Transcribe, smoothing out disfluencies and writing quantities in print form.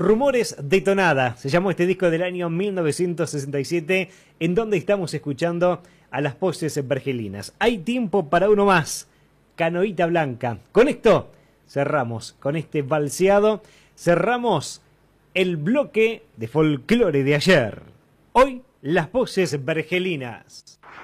Rumores de Tonada, se llamó este disco del año 1967, en donde estamos escuchando a las Voces Vergelinas. Hay tiempo para uno más, Canoita Blanca. Con esto cerramos, con este valseado, cerramos el bloque de folclore de ayer. Hoy, las Voces Vergelinas.